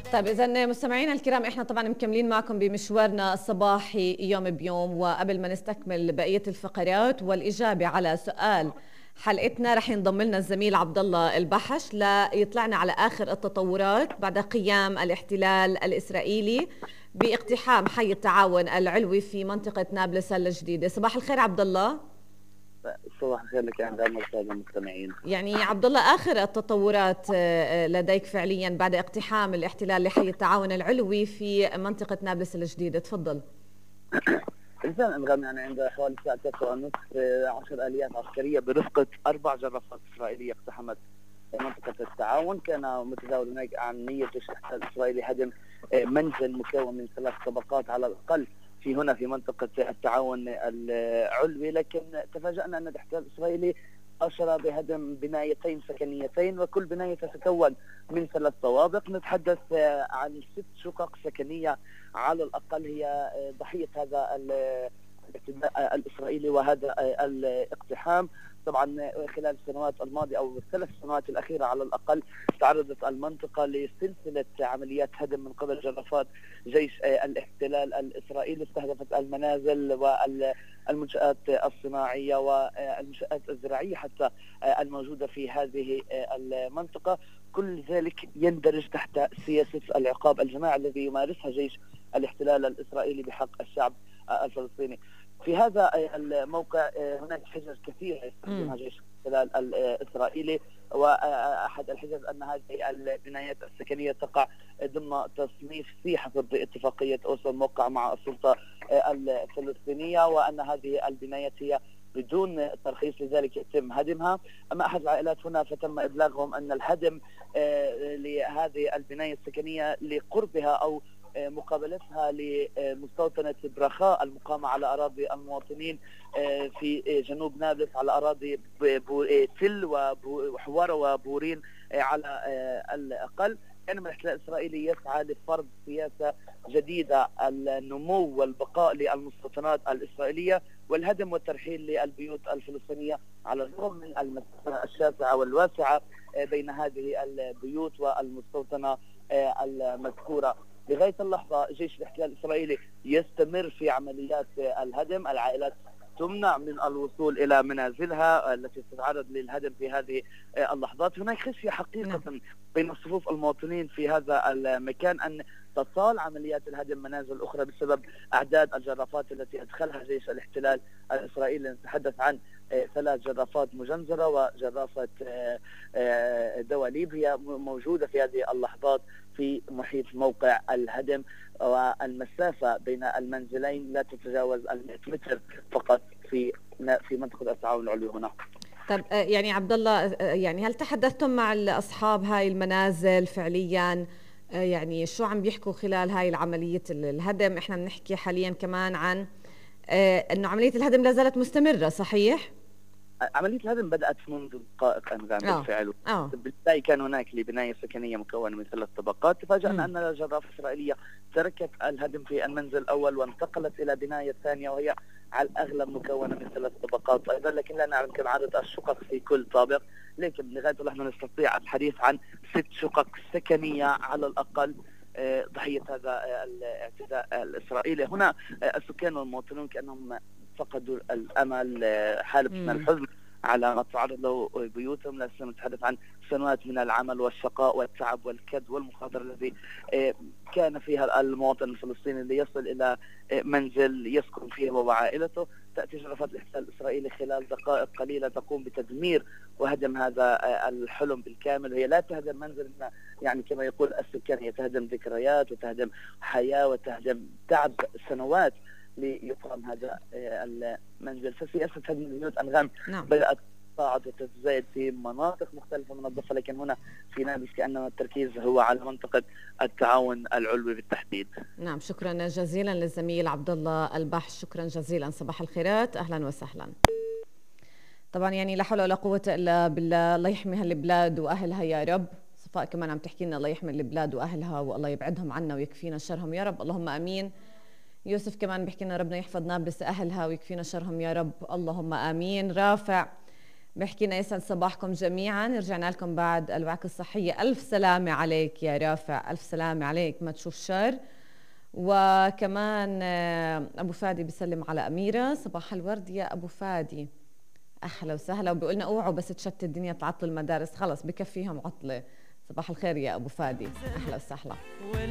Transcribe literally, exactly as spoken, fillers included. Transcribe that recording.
طيب إذا مستمعينا الكرام، إحنا طبعا مكملين معكم بمشوارنا الصباحي يوم بيوم، وقبل ما نستكمل بقية الفقرات والإجابة على سؤال حلقتنا رح ينضم لنا الزميل عبد الله البحش ليطلعنا على آخر التطورات بعد قيام الاحتلال الإسرائيلي باقتحام حي التعاون العلوي في منطقة نابلس الجديدة. صباح الخير عبد الله. صباح الخير لك يا عندنا السادة المستمعين. يعني عبد الله، آخر التطورات لديك فعليا بعد اقتحام الاحتلال لحي التعاون العلوي في منطقة نابلس الجديدة، تفضل. إنسان أنغام يعني عند حوالي الساعة تسعة ونصف عشر آليات عسكرية برفقة أربع جرافات إسرائيلية اقتحمت منطقة التعاون. كان متداول هناك عن نية جيش الاحتلال الإسرائيلي هدم منزل مكون من ثلاث طبقات على الأقل في هنا في منطقة التعاون العلوي، لكن تفاجأنا أن الاحتلال الإسرائيلي أشر بهدم بنايتين سكنيتين، وكل بناية تتكون من ثلاث طوابق. نتحدث عن ست شقق سكنية على الأقل هي ضحية هذا الاعتداء الإسرائيلي وهذا الاقتحام. طبعا خلال السنوات الماضية أو الثلاث سنوات الأخيرة على الأقل تعرضت المنطقة لسلسلة عمليات هدم من قبل جرافات جيش الاحتلال الإسرائيلي، استهدفت المنازل والمنشآت الصناعية والمنشآت الزراعية حتى الموجودة في هذه المنطقة. كل ذلك يندرج تحت سياسة العقاب الجماعي الذي يمارسها جيش الاحتلال الإسرائيلي بحق الشعب الفلسطيني. في هذا الموقع هناك حجج كثيرة يستخدمها جيش الاحتلال الإسرائيلي، وأحد الحجج أن هذه البنايات السكنية تقع ضمن تصنيف سي حسب اتفاقية أوسلو الموقعة مع السلطة الفلسطينية، وأن هذه البنايات هي بدون ترخيص، لذلك يتم هدمها. أما أحد العائلات هنا فتم إبلاغهم أن الهدم لهذه البناية السكنية لقربها أو مقابلتها لمستوطنة برخاء المقامة على أراضي المواطنين في جنوب نابلس، على أراضي تل وحوارة وبورين على الأقل. كان الاحتلال الإسرائيلي يسعى لفرض سياسة جديدة، النمو والبقاء للمستوطنات الإسرائيلية والهدم والترحيل للبيوت الفلسطينية، على الرغم من المسافة الشاسعة والواسعة بين هذه البيوت والمستوطنة المذكورة. لغاية اللحظة جيش الاحتلال الإسرائيلي يستمر في عمليات الهدم. العائلات تمنع من الوصول إلى منازلها التي تتعرض للهدم في هذه اللحظات. هناك خشية حقيقة بين صفوف المواطنين في هذا المكان أن تطال عمليات الهدم منازل أخرى بسبب أعداد الجرافات التي أدخلها جيش الاحتلال الإسرائيلي. نتحدث عن ثلاث جرافات مجنزرة وجرافة دواليب هي موجودة في هذه اللحظات في محيط موقع الهدم، والمسافة بين المنزلين لا تتجاوز المئة متر فقط في في منطقة التعاون العلوي هنا. طب يعني عبد الله، يعني هل تحدثتم مع أصحاب هاي المنازل فعليا؟ يعني شو عم بيحكوا خلال هاي العملية الهدم؟ احنا بنحكي حاليا كمان عن انه عملية الهدم لا زالت مستمرة، صحيح؟ عملية الهدم بدأت منذ دقائق أنغام بالفعل. بالتالي كان هناك لبناية سكنية مكونة من ثلاث طبقات. تفاجأنا أن الجرافة الإسرائيلية تركت الهدم في المنزل الأول وانتقلت إلى بناية ثانية وهي على الأغلب مكونة من ثلاث طبقات أيضا، لكن لا نعلم كم عدد الشقق في كل طابق. لكن لغاية اللحظة نستطيع الحديث عن ست شقق سكنية على الأقل ضحية هذا الاعتداء الإسرائيلي. هنا السكان والمواطنون كأنهم فقدوا الأمل، حالة من الحزن على ما تعرض له بيوتهم. لا نتحدث عن سنوات من العمل والشقاء والتعب والكد والمخاطرة الذي كان فيها المواطن الفلسطيني ليصل إلى منزل يسكن فيه هو وعائلته. تأتي جرافات الاحتلال الإسرائيلي خلال دقائق قليلة تقوم بتدمير وهدم هذا الحلم بالكامل. هي لا تهدم منزل يعني كما يقول السكان، هي تهدم ذكريات وتهدم حياة وتهدم تعب سنوات ليقام هذا المنزل. فسياسة هدم البيوت أنغام نعم. بدأت تصاعد وتزايد في مناطق مختلفة من الضفة، لكن هنا في نابلس كأنما التركيز هو على منطقة التعاون العلوي بالتحديد. نعم، شكرا جزيلا للزميل عبد الله البحش، شكرا جزيلا، صباح الخيرات، أهلا وسهلا. طبعا يعني لا حول ولا قوة إلا بالله، الله يحمي هالبلاد وأهلها يا رب. صفاء كمان عم تحكي لنا الله يحمي البلاد وأهلها والله يبعدهم عنا ويكفينا شرهم يا رب، اللهم آمين. يوسف كمان بيحكي لنا ربنا يحفظ نابلس أهلها ويكفينا شرهم يا رب، اللهم آمين. رافع بحكينا يسعد صباحكم جميعا. رجعنا لكم بعد الوعكة الصحية. ألف سلامة عليك يا رافع، ألف سلامة عليك، ما تشوف شر. وكمان أبو فادي بيسلم على أميرة، صباح الورد يا أبو فادي، أهلا وسهلا. وبيقولنا اوعوا بس تشتت الدنيا تعطل المدارس، خلص بكفيهم عطلة. صباح الخير يا أبو فادي، أهلا وسهلا.